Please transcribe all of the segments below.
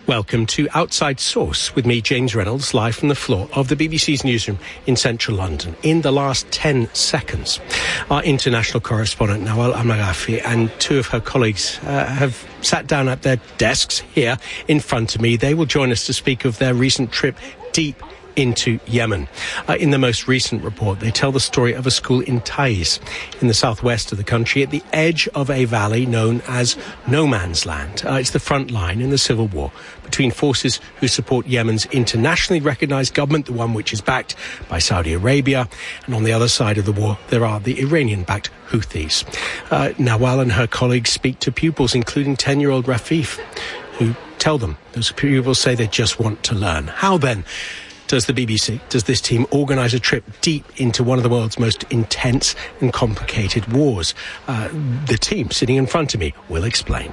Welcome to Outside Source with me, James Reynolds, live from the floor of the BBC's newsroom in central London. In the last 10 seconds, our international correspondent Nawal Al-Maghafi and two of her colleagues have sat down at their desks here in front of me. They will join us to speak of their recent trip deep into Yemen. In the most recent report, they tell the story of a school in Taiz, in the southwest of the country, at the edge of a valley known as No Man's Land. It's the front line in the civil war between forces who support Yemen's internationally recognised government, the one which is backed by Saudi Arabia, and on the other side of the war, there are the Iranian-backed Houthis. Nawal and her colleagues speak to pupils, including 10-year-old Rafif, who tell them, those pupils say they just want to learn. How then does the BBC, does this team organise a trip deep into one of the world's most intense and complicated wars? The team sitting in front of me will explain.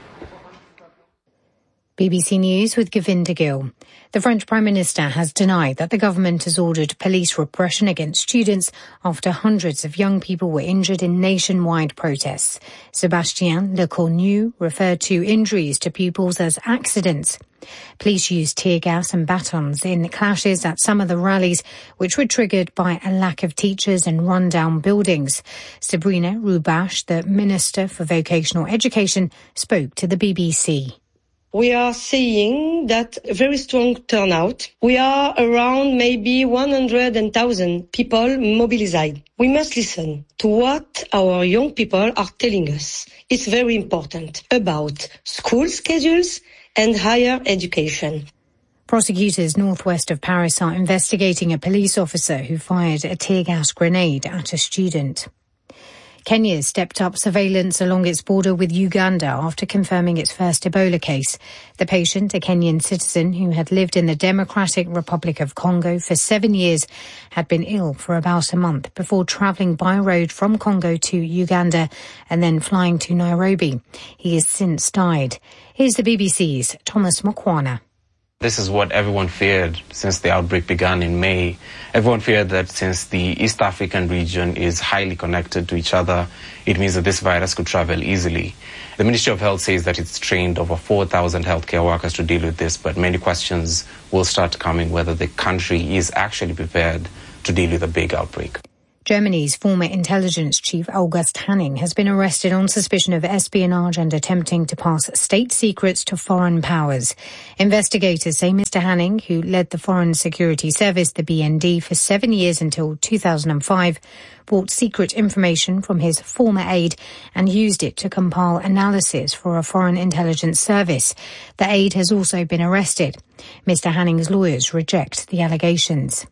BBC News with Govinda Gill. The French Prime Minister has denied that the government has ordered police repression against students after hundreds of young people were injured in nationwide protests. Sébastien Lecornu referred to injuries to pupils as accidents. Police used tear gas and batons in clashes at some of the rallies, which were triggered by a lack of teachers and run-down buildings. Sabrina Roubache, the Minister for Vocational Education, spoke to the BBC. We are seeing that very strong turnout. We are around maybe 100,000 people mobilized. We must listen to what our young people are telling us. It's very important about school schedules and higher education. Prosecutors northwest of Paris are investigating a police officer who fired a tear gas grenade at a student. Kenya stepped up surveillance along its border with Uganda after confirming its first Ebola case. The patient, a Kenyan citizen who had lived in the Democratic Republic of Congo for 7 years, had been ill for about a month before travelling by road from Congo to Uganda and then flying to Nairobi. He has since died. Here's the BBC's Thomas Mokwana. This is what everyone feared since the outbreak began in May. Everyone feared that since the East African region is highly connected to each other, it means that this virus could travel easily. The Ministry of Health says that it's trained over 4,000 healthcare workers to deal with this, but many questions will start coming whether the country is actually prepared to deal with a big outbreak. Germany's former intelligence chief August Hanning has been arrested on suspicion of espionage and attempting to pass state secrets to foreign powers. Investigators say Mr. Hanning, who led the Foreign Security Service, the BND, for 7 years until 2005, bought secret information from his former aide and used it to compile analysis for a foreign intelligence service. The aide has also been arrested. Mr. Hanning's lawyers reject the allegations.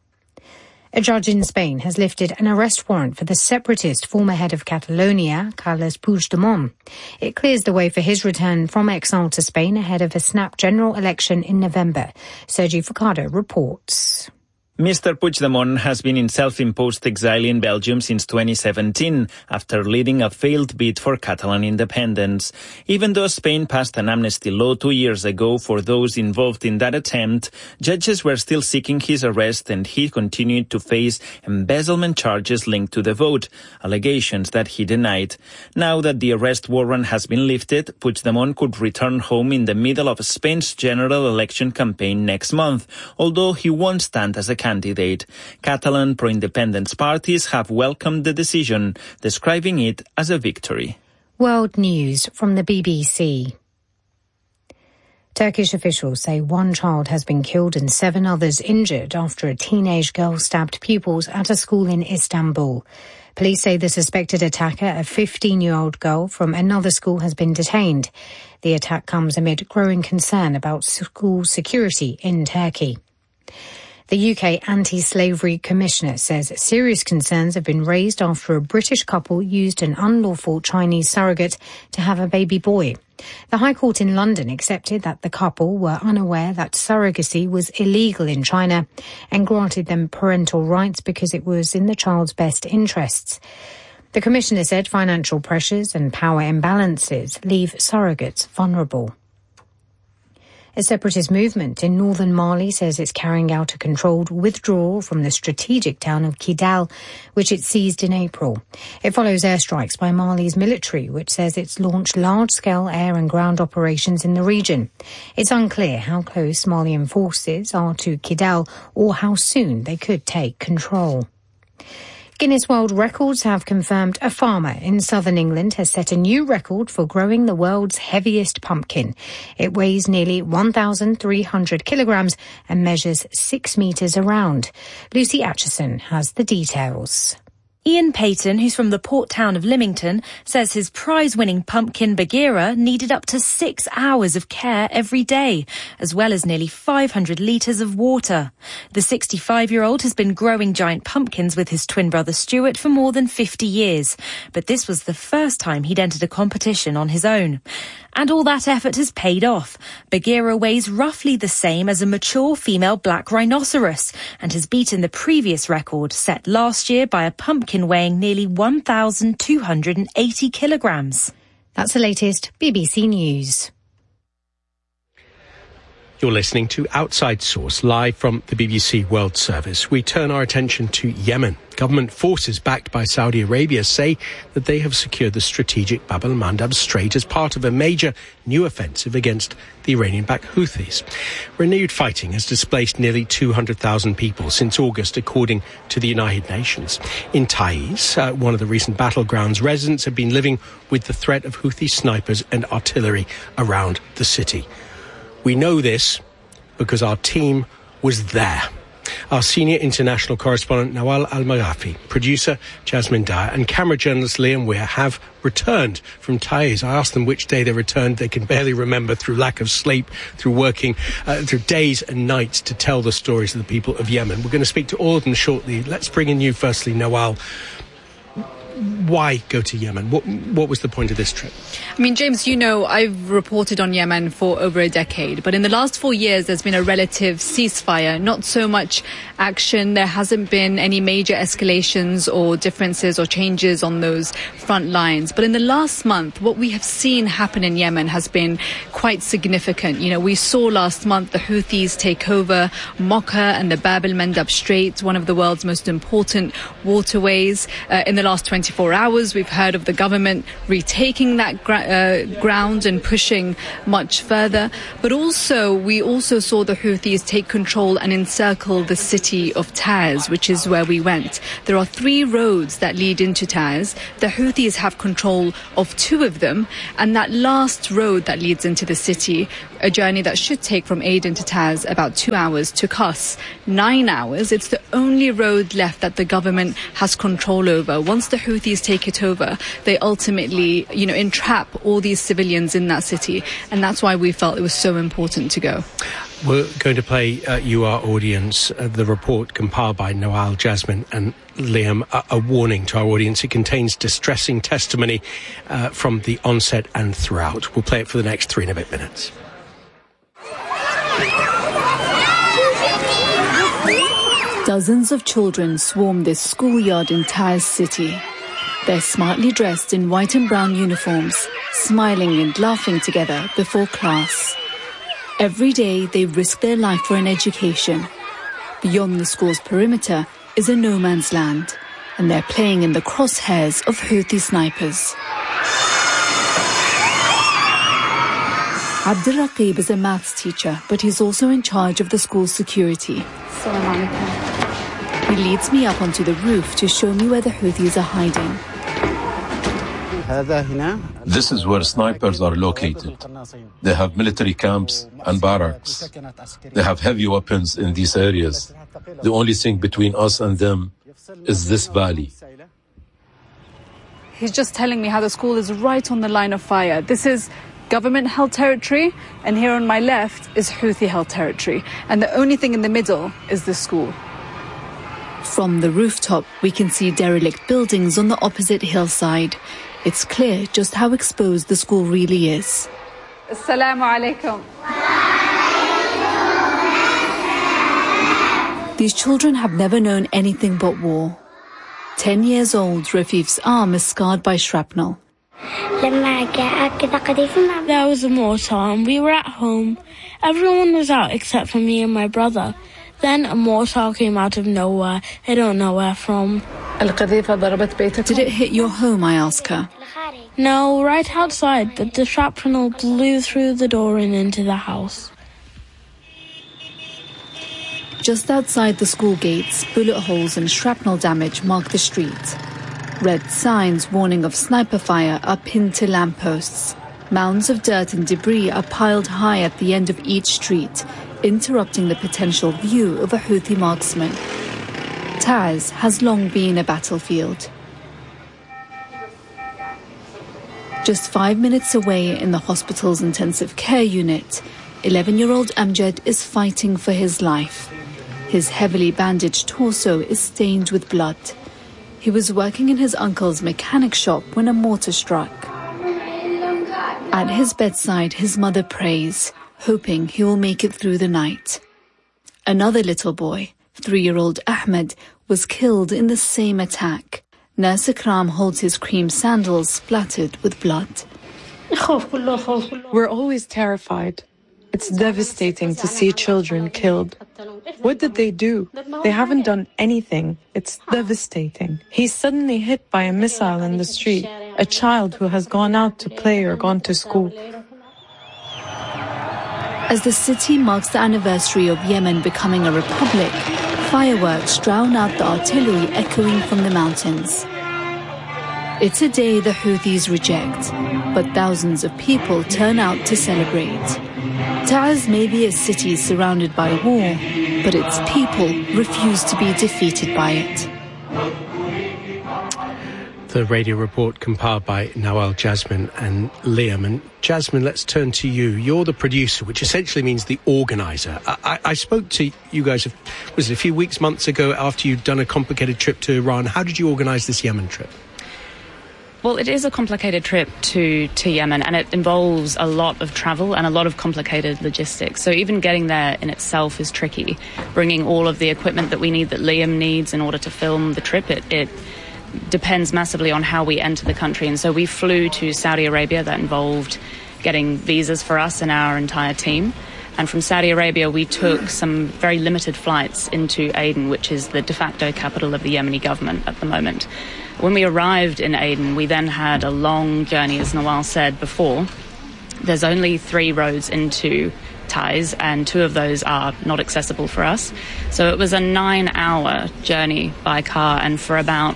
A judge in Spain has lifted an arrest warrant for the separatist former head of Catalonia, Carles Puigdemont. It clears the way for his return from exile to Spain ahead of a snap general election in November. Sergi Furcado reports. Mr. Puigdemont has been in self-imposed exile in Belgium since 2017 after leading a failed bid for Catalan independence. Even though Spain passed an amnesty law 2 years ago for those involved in that attempt, judges were still seeking his arrest and he continued to face embezzlement charges linked to the vote, allegations that he denied. Now that the arrest warrant has been lifted, Puigdemont could return home in the middle of Spain's general election campaign next month, although he won't stand as a candidate. Catalan pro-independence parties have welcomed the decision, describing it as a victory. World News from the BBC. Turkish officials say one child has been killed and 7 others injured after a teenage girl stabbed pupils at a school in Istanbul. Police say the suspected attacker, a 15-year-old girl from another school, has been detained. The attack comes amid growing concern about school security in Turkey. The UK Anti-Slavery Commissioner says serious concerns have been raised after a British couple used an unlawful Chinese surrogate to have a baby boy. The High Court in London accepted that the couple were unaware that surrogacy was illegal in China and granted them parental rights because it was in the child's best interests. The Commissioner said financial pressures and power imbalances leave surrogates vulnerable. A separatist movement in northern Mali says it's carrying out a controlled withdrawal from the strategic town of Kidal, which it seized in April. It follows airstrikes by Mali's military, which says it's launched large-scale air and ground operations in the region. It's unclear how close Malian forces are to Kidal or how soon they could take control. Guinness World Records have confirmed a farmer in southern England has set a new record for growing the world's heaviest pumpkin. It weighs nearly 1,300 kilograms and measures 6 metres around. Lucy Atchison has the details. Ian Payton, who's from the port town of Lymington, says his prize-winning pumpkin Bagheera needed up to 6 hours of care every day, as well as nearly 500 litres of water. The 65-year-old has been growing giant pumpkins with his twin brother Stuart for more than 50 years, but this was the first time he'd entered a competition on his own. And all that effort has paid off. Bagheera weighs roughly the same as a mature female black rhinoceros and has beaten the previous record set last year by a pumpkin weighing nearly 1,280 kilograms. That's the latest BBC News. You're listening to Outside Source, live from the BBC World Service. We turn our attention to Yemen. Government forces backed by Saudi Arabia say that they have secured the strategic Bab el-Mandab Strait as part of a major new offensive against the Iranian-backed Houthis. Renewed fighting has displaced nearly 200,000 people since August, according to the United Nations. In Taiz, one of the recent battlegrounds, residents have been living with the threat of Houthi snipers and artillery around the city. We know this because our team was there. Our senior international correspondent Nawal Al-Maghafi, producer Jasmine Dyer and camera journalist Liam Weir have returned from Taiz. I asked them which day they returned. They can barely remember through lack of sleep, through working, through days and nights to tell the stories of the people of Yemen. We're going to speak to all of them shortly. Let's bring in you firstly, Nawal. Why go to Yemen? What was the point of this trip? I mean, James, you know, I've reported on Yemen for over a decade, but in the last 4 years, there's been a relative ceasefire, not so much action. There hasn't been any major escalations or differences or changes on those front lines. But in the last month, what we have seen happen in Yemen has been quite significant. You know, we saw last month the Houthis take over Mocha and the Bab el-Mandab Strait, one of the world's most important waterways. In the last 24 hours, we've heard of the government retaking that ground and pushing much further. But also, we also saw the Houthis take control and encircle the city of Taiz, which is where we went. There are 3 roads that lead into Taiz. The Houthis have control of 2 of them, and that last road that leads into the city, a journey that should take from Aden to Taiz about 2 hours, took us 9 hours. It's the only road left that the government has control over. Once the Houthis take it over, they ultimately, you know, entrap all these civilians in that city, and that's why we felt it was so important to go. We're going to play you, our audience, the report compiled by Nawal, Jasmine and Liam, a warning to our audience. It contains distressing testimony from the onset and throughout. We'll play it for the next 3 and a bit minutes. Dozens of children swarm this schoolyard in Taiz city. They're smartly dressed in white and brown uniforms, smiling and laughing together before class. Every day they risk their life for an education. Beyond the school's perimeter is a no man's land, and they're playing in the crosshairs of Houthi snipers. Abdurraqib is a maths teacher, but he's also in charge of the school's security. He leads me up onto the roof to show me where the Houthis are hiding. This is where snipers are located. They have military camps and barracks. They have heavy weapons in these areas. The only thing between us and them is this valley. He's just telling me how the school is right on the line of fire. This is government-held territory, and here on my left is Houthi-held territory. And the only thing in the middle is the school. From the rooftop, we can see derelict buildings on the opposite hillside. It's clear just how exposed the school really is. Assalamu alaikum. These children have never known anything but war. 10 years old, Rafif's arm is scarred by shrapnel. There was a mortar and we were at home. Everyone was out except for me and my brother. Then a mortar came out of nowhere. I don't know where from. Did it hit your home, I ask her. No, right outside, but the shrapnel blew through the door and into the house. Just outside the school gates, bullet holes and shrapnel damage mark the street. Red signs warning of sniper fire are pinned to lampposts. Mounds of dirt and debris are piled high at the end of each street, interrupting the potential view of a Houthi marksman. Taiz has long been a battlefield. Just 5 minutes away in the hospital's intensive care unit, 11-year-old Amjad is fighting for his life. His heavily bandaged torso is stained with blood. He was working in his uncle's mechanic shop when a mortar struck. At his bedside, his mother prays, hoping he will make it through the night. Another little boy, 3-year-old Ahmed, was killed in the same attack. Nurse Ikram holds his cream sandals splattered with blood. We're always terrified. It's devastating to see children killed. What did they do? They haven't done anything. It's devastating. He's suddenly hit by a missile in the street, a child who has gone out to play or gone to school. As the city marks the anniversary of Yemen becoming a republic, fireworks drown out the artillery echoing from the mountains. It's a day the Houthis reject, but thousands of people turn out to celebrate. Taiz may be a city surrounded by war, but its people refuse to be defeated by it. The radio report compiled by Nawal, Jasmine and Liam. And Jasmine, let's turn to you. You're the producer, which essentially means the organiser. I spoke to you guys, was it a few weeks, months ago, after you'd done a complicated trip to Iran. How did you organise this Yemen trip? Well, it is a complicated trip to Yemen, and it involves a lot of travel and a lot of complicated logistics. So even getting there in itself is tricky. Bringing all of the equipment that we need, that Liam needs in order to film the trip, it depends massively on how we enter the country. And so we flew to Saudi Arabia. That involved getting visas for us and our entire team. And from Saudi Arabia, we took some very limited flights into Aden, which is the de facto capital of the Yemeni government at the moment. When we arrived in Aden, we then had a long journey, as Nawal said before. There's only 3 roads into Taiz, and 2 of those are not accessible for us. So it was a 9-hour journey by car, and for about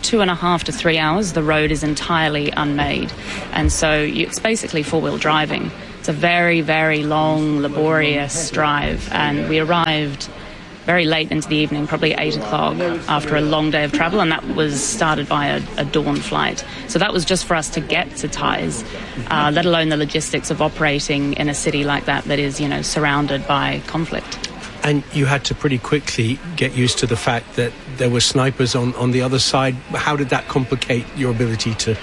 2.5 to 3 hours, the road is entirely unmade. And so it's basically 4-wheel driving. It's a very, very long, laborious drive, and we arrived very late into the evening, probably 8 o'clock, after a long day of travel, and that was started by a dawn flight. So that was just for us to get to Taiz, let alone the logistics of operating in a city like that is, surrounded by conflict. And you had to pretty quickly get used to the fact that there were snipers on the other side. How did that complicate your ability to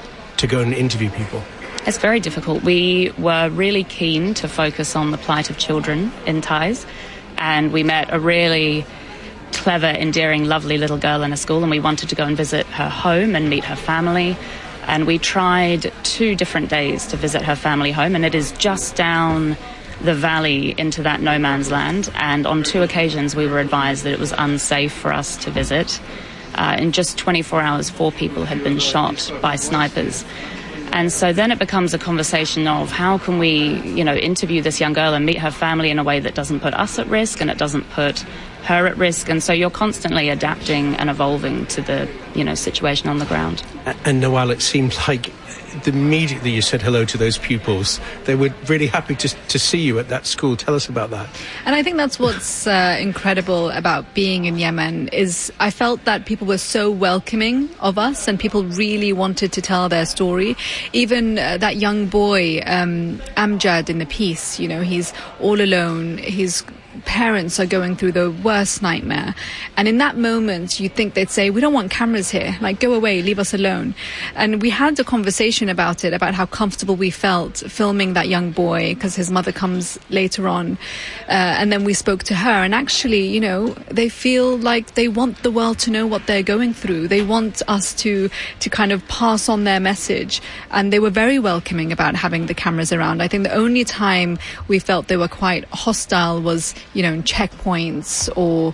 go and interview people? It's very difficult. We were really keen to focus on the plight of children in Taiz. And we met a really clever, endearing, lovely little girl in a school, and we wanted to go and visit her home and meet her family. And we tried 2 different days to visit her family home, and it is just down the valley into that no man's land. And on 2 occasions, we were advised that it was unsafe for us to visit. In just 24 hours, 4 people had been shot by snipers. And so then it becomes a conversation of how can we, interview this young girl and meet her family in a way that doesn't put us at risk and it doesn't put her at risk. And so you're constantly adapting and evolving to the, situation on the ground. And Nawal, it seemed like immediately you said hello to those pupils, they were really happy to see you at that school. Tell us about that. And I think that's what's incredible about being in Yemen is I felt that people were so welcoming of us and people really wanted to tell their story. Even that young boy, Amjad in the piece, he's all alone. His parents are going through the worst nightmare. And in that moment, you think they'd say, we don't want cameras here. Like, go away, leave us alone. And we had a conversation emotion about it, about how comfortable we felt filming that young boy, because his mother comes later on. And then we spoke to her, and actually, you know, they feel like they want the world to know what they're going through. They want us to kind of pass on their message. And they were very welcoming about having the cameras around. I think the only time we felt they were quite hostile was, you know, in checkpoints or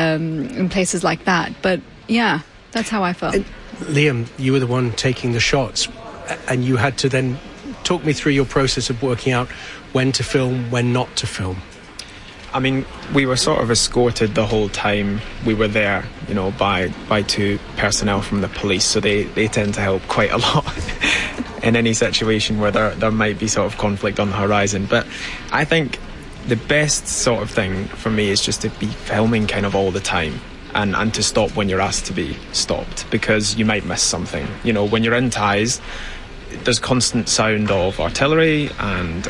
in places like that. But yeah, that's how I felt. And Liam, you were the one taking the shots, and you had to then talk me through your process of working out when to film, when not to film. I mean, we were sort of escorted the whole time we were there, you know, by two personnel from the police, so they tend to help quite a lot in any situation where there might be sort of conflict on the horizon. But I think the best sort of thing for me is just to be filming kind of all the time. And to stop when you're asked to be stopped, because you might miss something. You know, when you're in Taiz, there's constant sound of artillery and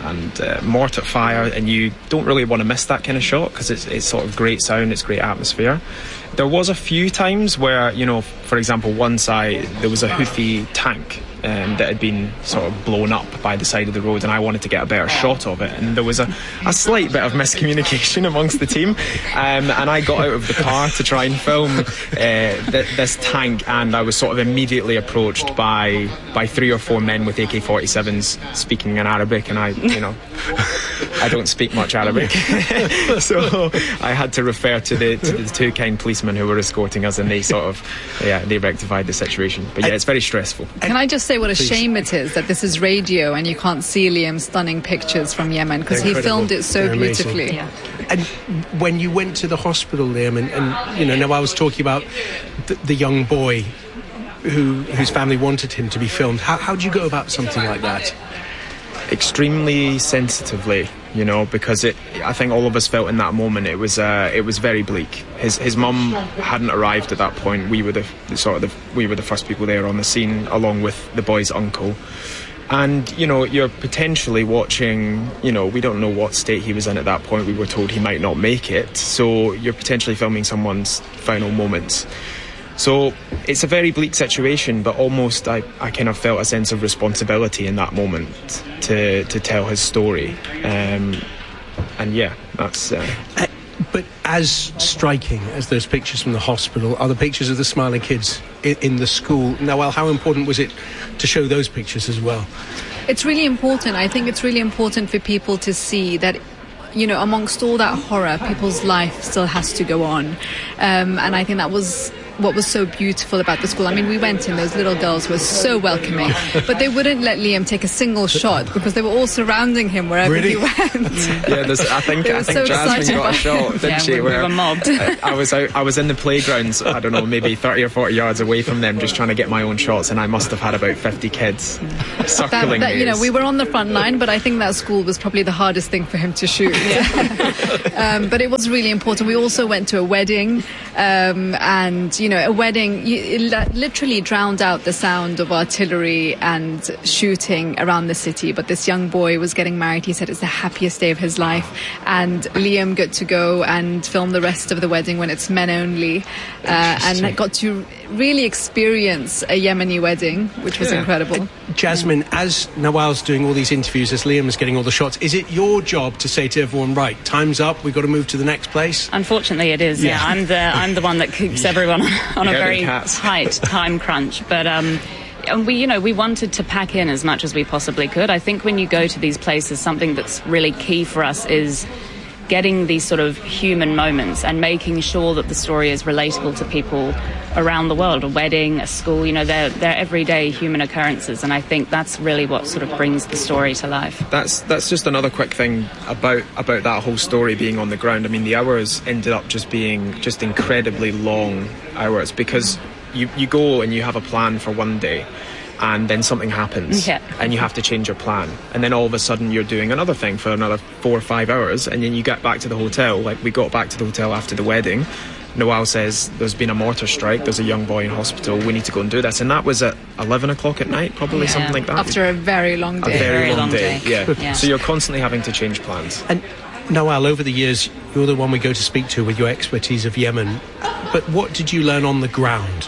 mortar fire, and you don't really want to miss that kind of shot, because it's sort of great sound, it's great atmosphere. There was a few times where, you know, for example, one side there was a Houthi tank that had been sort of blown up by the side of the road, and I wanted to get a better shot of it, and there was a slight bit of miscommunication amongst the team, and I got out of the car to try and film this tank, and I was sort of immediately approached by 3 or 4 men with AK-47s speaking in Arabic, and I don't speak much Arabic, so I had to refer to the 2 kind policemen who were escorting us, and they rectified the situation. But yeah, it's very stressful. Can I just say what a shame it is that this is radio and you can't see Liam's stunning pictures from Yemen, because he filmed it so beautifully. Yeah. And when you went to the hospital, Liam, and you know, now I was talking about the young boy whose family wanted him to be filmed. How do you go about something like that? Extremely sensitively, you know, because I think all of us felt in that moment it was very bleak. His mum hadn't arrived at that point. We were the first people there on the scene, along with the boy's uncle. And, you know, you're potentially watching, you know, we don't know what state he was in at that point. We were told he might not make it. So you're potentially filming someone's final moments. So it's a very bleak situation, but almost I kind of felt a sense of responsibility in that moment to tell his story. And yeah, that's... But as striking as those pictures from the hospital are the pictures of the smiling kids in the school. Nawal, how important was it to show those pictures as well? It's really important. I think it's really important for people to see that, you know, amongst all that horror, people's life still has to go on. And I think that was what was so beautiful about the school. I mean, we went in, those little girls were so welcoming, but they wouldn't let Liam take a single shot because they were all surrounding him wherever he went. Yeah, I think Jasmine got a shot, didn't she? We were mobbed. I was in the playgrounds, I don't know, maybe 30 or 40 yards away from them, just trying to get my own shots, and I must have had about 50 kids circling me. You know, we were on the front line, but I think that school was probably the hardest thing for him to shoot. But it was really important. We also went to a wedding, and you know, a wedding, it literally drowned out the sound of artillery and shooting around the city. But this young boy was getting married. He said it's the happiest day of his life. And Liam got to go and film the rest of the wedding when it's men only. And got to really experience a Yemeni wedding, which was incredible. Jasmine, as Nawal's doing all these interviews, as Liam is getting all the shots, is it your job to say to everyone, right, time's up, we've got to move to the next place? Unfortunately, it is, yeah. I'm the one that keeps everyone on a very tight time crunch. But and we wanted to pack in as much as we possibly could. I think when you go to these places, something that's really key for us is getting these sort of human moments and making sure that the story is relatable to people around the world. A wedding, a school, you know, they're everyday human occurrences, and I think that's really what sort of brings the story to life. That's just another quick thing about that whole story being on the ground. I mean, the hours ended up just being just incredibly long hours, because you go and you have a plan for one day, and then something happens, and you have to change your plan, and then all of a sudden you're doing another thing for another 4 or 5 hours, and then you get back to the hotel. Like, we got back to the hotel after the wedding. Nawal says there's been a mortar strike, there's a young boy in hospital, we need to go and do this, and that was at 11 o'clock at night, probably, something like that. After a very long day. A very long day. Yeah. So you're constantly having to change plans. And Nawal, over the years, you're the one we go to speak to with your expertise of Yemen, but what did you learn on the ground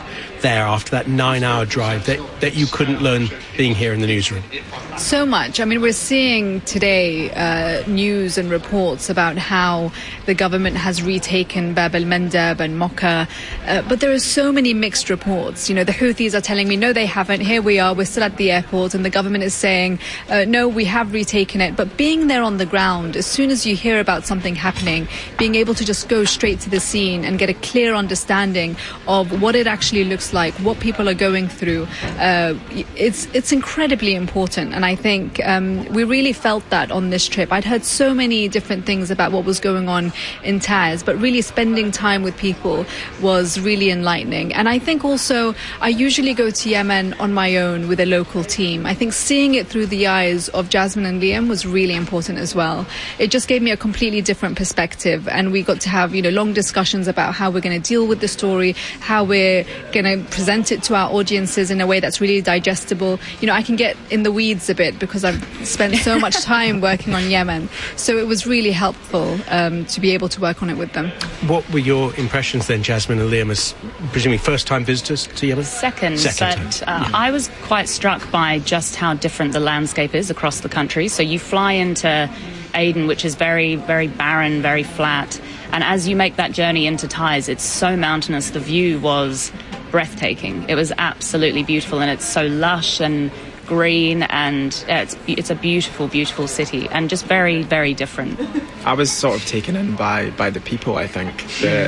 there after that 9-hour drive that you couldn't learn being here in the newsroom? So much. I mean, we're seeing today news and reports about how the government has retaken Bab el-Mandeb and Mocha, but there are so many mixed reports. You know, the Houthis are telling me, no, they haven't. Here we are, we're still at the airport, and the government is saying, no, we have retaken it. But being there on the ground, as soon as you hear about something happening, being able to just go straight to the scene and get a clear understanding of what it actually looks like, what people are going through, it's incredibly important. And I think we really felt that on this trip. I'd heard so many different things about what was going on in Taiz, but really spending time with people was really enlightening. And I think also I usually go to Yemen on my own with a local team. I think seeing it through the eyes of Jasmine and Liam was really important as well. It just gave me a completely different perspective, and we got to have, you know, long discussions about how we're going to deal with the story, how we're going to present it to our audiences in a way that's really digestible. You know, I can get in the weeds a bit because I've spent so much time working on Yemen. So it was really helpful to be able to work on it with them. What were your impressions then, Jasmine and Liam, as presumably first-time visitors to Yemen? Second I was quite struck by just how different the landscape is across the country. So you fly into Aden, which is very, very barren, very flat. And as you make that journey into Taiz, it's so mountainous. The view was breathtaking. It was absolutely beautiful, and it's so lush and green, and it's a beautiful, beautiful city, and just very, very different. I was sort of taken in by the people, I think.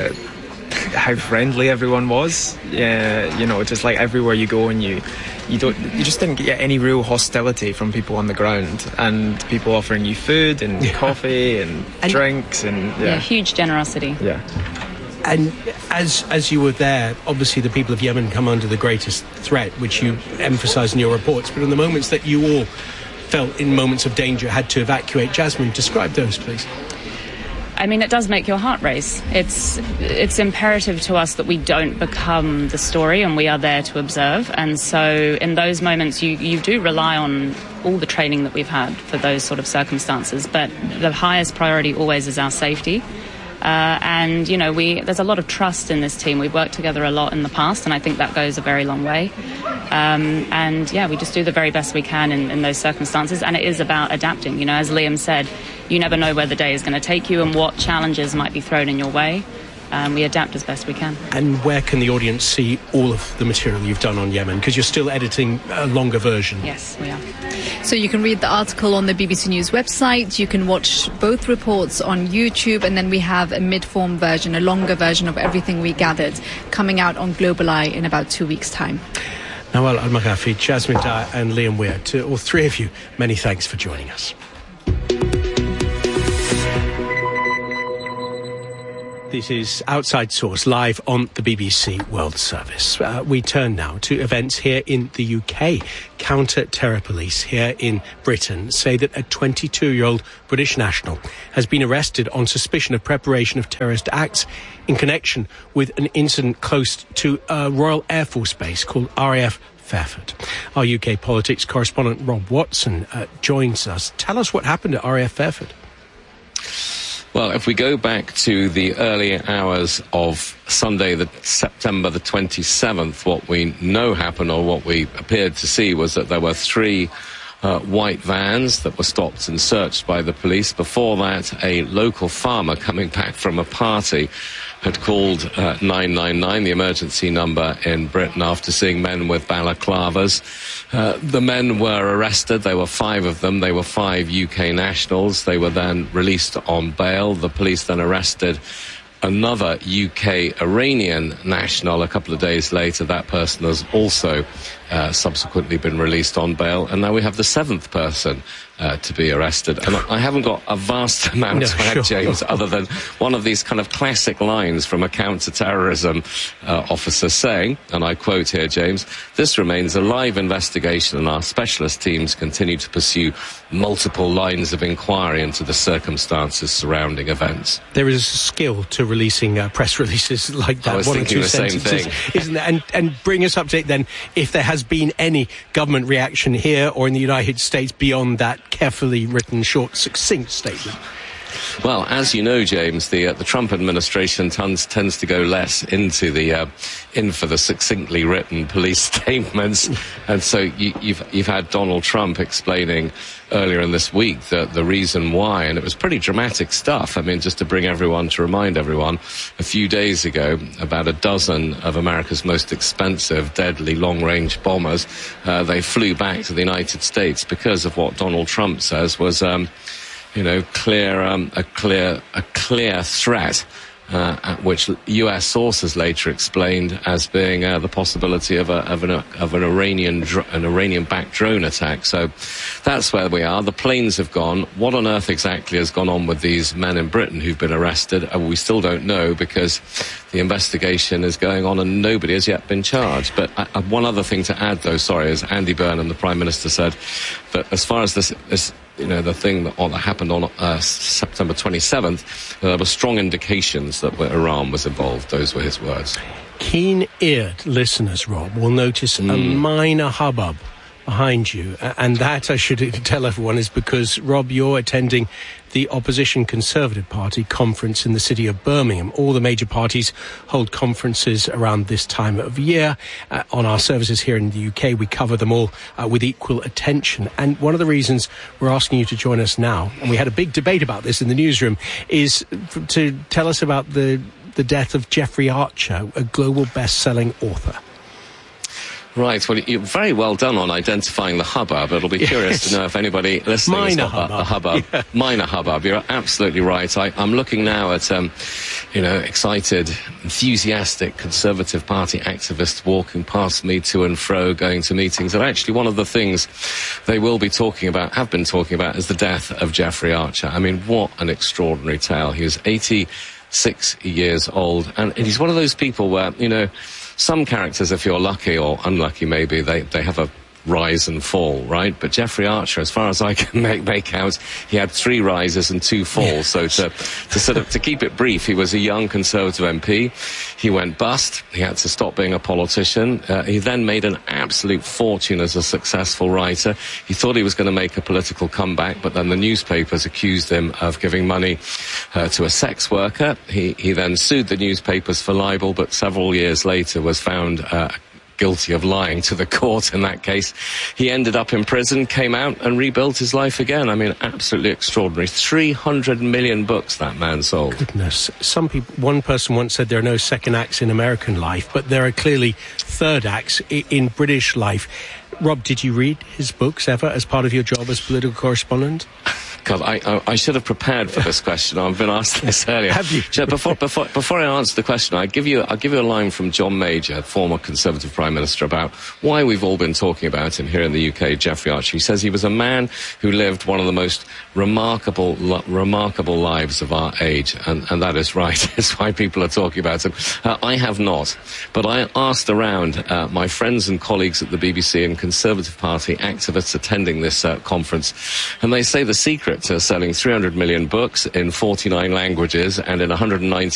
How friendly everyone was. Yeah, you know, just like everywhere you go, and you just didn't get any real hostility from people on the ground, and people offering you food and coffee and drinks, and huge generosity. Yeah. And as you were there, obviously the people of Yemen come under the greatest threat, which you emphasise in your reports. But in the moments that you all felt in moments of danger, had to evacuate, Jasmine, describe those, please. I mean, it does make your heart race. It's imperative to us that we don't become the story, and we are there to observe. And so in those moments, you do rely on all the training that we've had for those sort of circumstances. But the highest priority always is our safety. And, you know, there's a lot of trust in this team. We've worked together a lot in the past, and I think that goes a very long way. And, yeah, we just do the very best we can in those circumstances. And it is about adapting. You know, as Liam said, you never know where the day is going to take you and what challenges might be thrown in your way. We adapt as best we can. And where can the audience see all of the material you've done on Yemen? Because you're still editing a longer version. Yes, we are. So you can read the article on the BBC News website. You can watch both reports on YouTube, and then we have a mid-form version, a longer version of everything we gathered, coming out on Global Eye in about 2 weeks' time. Nawal Al-Maghafi, Jasmine Dyer and Liam Weir, to all three of you, many thanks for joining us. This is Outside Source, live on the BBC World Service. We turn now to events here in the UK. Counter-terror police here in Britain say that a 22-year-old British national has been arrested on suspicion of preparation of terrorist acts in connection with an incident close to a Royal Air Force base called RAF Fairford. Our UK politics correspondent Rob Watson joins us. Tell us what happened at RAF Fairford. Well, if we go back to the early hours of Sunday, September the 27th, what we know happened, or what we appeared to see, was that there were three white vans that were stopped and searched by the police. Before that, a local farmer coming back from a party had called 999, the emergency number in Britain, after seeing men with balaclavas. The men were arrested. There were 5 of them. They were 5 UK nationals. They were then released on bail. The police then arrested another UK Iranian national a couple of days later. That person has also subsequently been released on bail. And now we have the 7th person to be arrested. And I haven't got a vast amount to add, James, other than one of these kind of classic lines from a counter-terrorism officer saying, and I quote here, James, "This remains a live investigation and our specialist teams continue to pursue multiple lines of inquiry into the circumstances surrounding events." There is a skill to releasing press releases like that. I was thinking the same thing. Isn't there? And bring us up to date then, if there has been any government reaction here or in the United States beyond that carefully written, short, succinct statement. Well, as you know, James, the Trump administration tends to go less into in for the succinctly written police statements, and so you've had Donald Trump explaining earlier in this week the reason why, and it was pretty dramatic stuff. I mean, just to remind everyone, a few days ago, about a dozen of America's most expensive, deadly long-range bombers, they flew back to the United States because of what Donald Trump says was, a clear threat. Which U.S. sources later explained as being the possibility of an Iranian-backed drone attack. So that's where we are. The planes have gone. What on earth exactly has gone on with these men in Britain who've been arrested? We still don't know, because the investigation is going on and nobody has yet been charged. But one other thing to add, though, is Andy Burnham, the Prime Minister, said that as far as this the thing that happened on September 27th, there were strong indications that Iran was involved. Those were his words. Keen-eared listeners, Rob, will notice a minor hubbub behind you, and that, I should tell everyone, is because, Rob, you're attending the opposition Conservative Party conference in the city of Birmingham. All the major parties hold conferences around this time of year. On our services here in the UK, we cover them all with equal attention. And one of the reasons we're asking you to join us now, and we had a big debate about this in the newsroom, is to tell us about the death of Jeffrey Archer, a global best-selling author. Right, well, you're very well done on identifying the hubbub. It'll be curious to know if anybody listening has got a hubbub. Yeah. Minor hubbub, you're absolutely right. I'm looking now at, excited, enthusiastic Conservative Party activists walking past me to and fro, going to meetings. And actually one of the things they will be talking about, have been talking about, is the death of Jeffrey Archer. I mean, what an extraordinary tale. He was 86 years old, and he's one of those people where, some characters, if you're lucky or unlucky maybe, they have a rise and fall, right? But Jeffrey Archer, as far as I can make out, he had 3 rises and 2 falls. So to keep it brief, he was a young Conservative MP. He went bust. He had to stop being a politician. He then made an absolute fortune as a successful writer. He thought he was going to make a political comeback, but then the newspapers accused him of giving money to a sex worker. He then sued the newspapers for libel, but several years later was found guilty of lying to the court in that case. He ended up in prison, came out and rebuilt his life again. I mean, absolutely extraordinary. 300 million books that man sold. Goodness. One person once said there are no second acts in American life, but there are clearly third acts in British life. Rob, did you read his books ever as part of your job as political correspondent? God, I should have prepared for this question. I've been asked this earlier. Have you? Before I answer the question, I'll give you a line from John Major, former Conservative Prime Minister, about why we've all been talking about him here in the UK, Jeffrey Archer. He says he was a man who lived one of the most remarkable lives of our age, and that is right. It's why people are talking about him. I have not, but I asked around my friends and colleagues at the BBC and Conservative Party activists attending this conference, and they say the secret to selling 300 million books in 49 languages and in 190